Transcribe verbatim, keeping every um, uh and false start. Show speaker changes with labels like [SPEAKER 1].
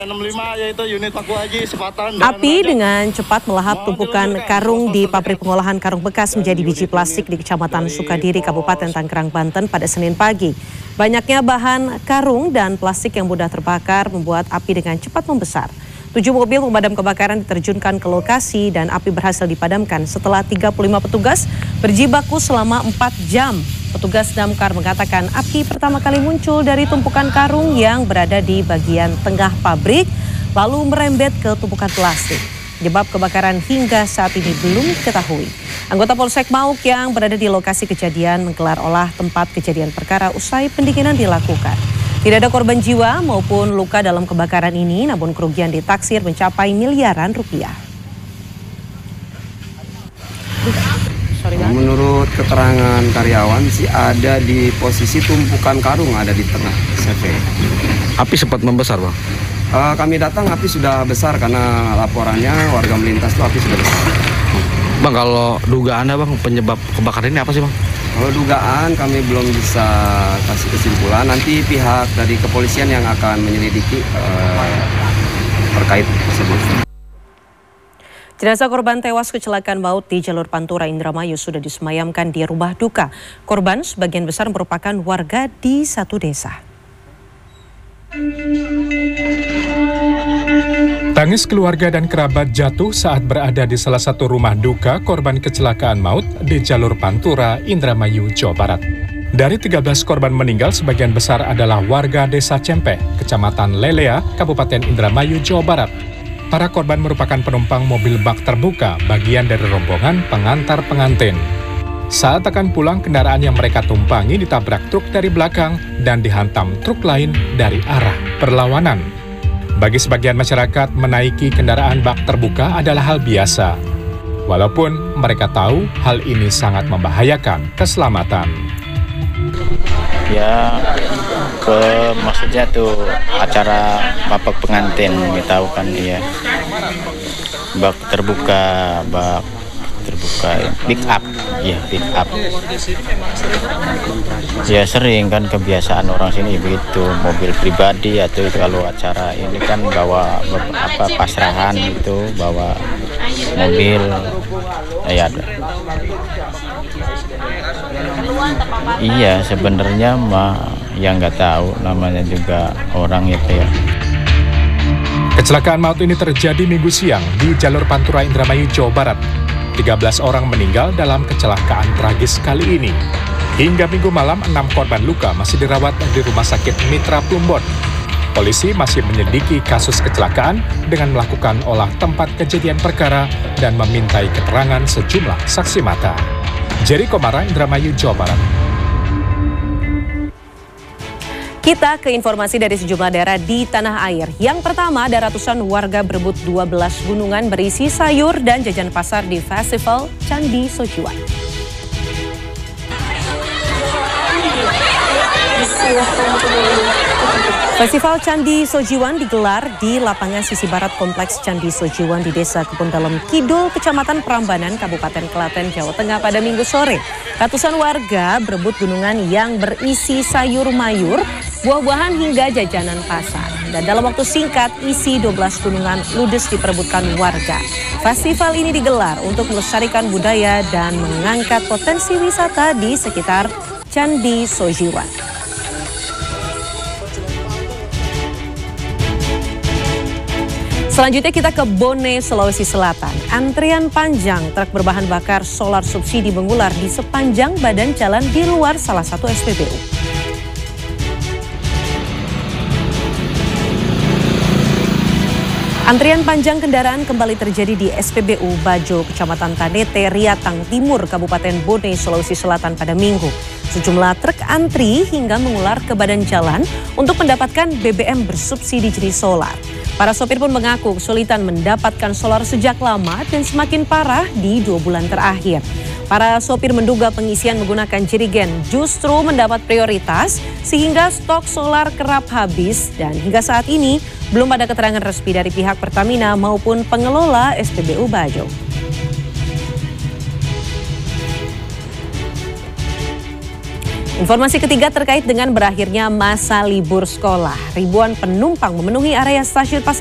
[SPEAKER 1] enam puluh lima yaitu unit Paku Haji Sepatan.
[SPEAKER 2] Api dengan cepat melahap tumpukan karung di pabrik pengolahan karung bekas menjadi biji plastik di Kecamatan Sukadiri, Kabupaten Tangerang, Banten pada Senin pagi. Banyaknya bahan karung dan plastik yang mudah terbakar membuat api dengan cepat membesar. Tujuh mobil pemadam kebakaran diterjunkan ke lokasi dan api berhasil dipadamkan setelah tiga puluh lima petugas berjibaku selama empat jam. Petugas damkar mengatakan api pertama kali muncul dari tumpukan karung yang berada di bagian tengah pabrik, lalu merembet ke tumpukan plastik. Penyebab kebakaran hingga saat ini belum diketahui. Anggota Polsek Mauk yang berada di lokasi kejadian menggelar olah tempat kejadian perkara usai pendinginan dilakukan. Tidak ada korban jiwa maupun luka dalam kebakaran ini, namun kerugian ditaksir mencapai miliaran rupiah.
[SPEAKER 3] Menurut keterangan karyawan sih ada di posisi tumpukan karung ada di tengah C V.
[SPEAKER 4] Api sempat membesar, Bang?
[SPEAKER 3] Uh, kami datang api sudah besar karena laporannya warga melintas itu api sudah besar.
[SPEAKER 4] Bang, kalau dugaan Anda, Bang, penyebab kebakaran ini apa sih, Bang?
[SPEAKER 3] Kalau dugaan kami belum bisa kasih kesimpulan, nanti pihak dari kepolisian yang akan menyelidiki uh, terkait tersebut.
[SPEAKER 2] Jenazah korban tewas kecelakaan maut di jalur Pantura Indramayu sudah disemayamkan di rumah duka. Korban sebagian besar merupakan warga di satu desa.
[SPEAKER 5] Tangis keluarga dan kerabat jatuh saat berada di salah satu rumah duka korban kecelakaan maut di jalur Pantura, Indramayu, Jawa Barat. Dari tiga belas korban meninggal, sebagian besar adalah warga Desa Cempeh, Kecamatan Lelea, Kabupaten Indramayu, Jawa Barat. Para korban merupakan penumpang mobil bak terbuka, bagian dari rombongan pengantar pengantin. Saat akan pulang, kendaraan yang mereka tumpangi ditabrak truk dari belakang dan dihantam truk lain dari arah berlawanan. Bagi sebagian masyarakat, menaiki kendaraan bak terbuka adalah hal biasa. Walaupun mereka tahu hal ini sangat membahayakan keselamatan.
[SPEAKER 6] Ya, ke maksudnya tuh acara bapak pengantin, tahu kan ya. Bak terbuka, bak terbuka, pick up, ya pick up. Ya sering kan kebiasaan orang sini begitu, mobil pribadi atau kalau acara ini kan bawa apa pasrahan itu, bawa mobil, ya ada. Iya sebenarnya mah yang nggak tahu namanya juga orang itu ya.
[SPEAKER 5] Kecelakaan maut ini terjadi Minggu siang di jalur Pantura Indramayu, Jawa Barat. tiga belas orang meninggal dalam kecelakaan tragis kali ini. Hingga Minggu malam, enam korban luka masih dirawat di Rumah Sakit Mitra Plumbon. Polisi masih menyelidiki kasus kecelakaan dengan melakukan olah tempat kejadian perkara dan memintai keterangan sejumlah saksi mata. Jerry Komara, Indramayu, Jawa Barat.
[SPEAKER 2] Kita ke informasi dari sejumlah daerah di tanah air. Yang pertama, ada ratusan warga berebut dua belas gunungan berisi sayur dan jajan pasar di Festival Candi Sojiwan. Festival Candi Sojiwan digelar di lapangan sisi barat Kompleks Candi Sojiwan di Desa Kebun Dalem Kidul, Kecamatan Prambanan, Kabupaten Klaten, Jawa Tengah pada Minggu sore. Ratusan warga berebut gunungan yang berisi sayur mayur, buah-buahan hingga jajanan pasar. Dan dalam waktu singkat, isi dua belas gunungan ludes diperebutkan warga. Festival ini digelar untuk melestarikan budaya dan mengangkat potensi wisata di sekitar Candi Sojiwan. Selanjutnya kita ke Bone, Sulawesi Selatan. Antrian panjang truk berbahan bakar solar subsidi mengular di sepanjang badan jalan di luar salah satu S P B U. Antrian panjang kendaraan kembali terjadi di S P B U Bajo, Kecamatan Tanete, Riatang Timur, Kabupaten Bone, Sulawesi Selatan pada Minggu. Sejumlah truk antri hingga mengular ke badan jalan untuk mendapatkan B B M bersubsidi jenis solar. Para sopir pun mengaku kesulitan mendapatkan solar sejak lama dan semakin parah di dua bulan terakhir. Para sopir menduga pengisian menggunakan jerigen justru mendapat prioritas sehingga stok solar kerap habis dan hingga saat ini belum ada keterangan resmi dari pihak Pertamina maupun pengelola S P B U Bajo. Informasi ketiga terkait dengan berakhirnya masa libur sekolah. Ribuan penumpang memenuhi area stasiun Pasar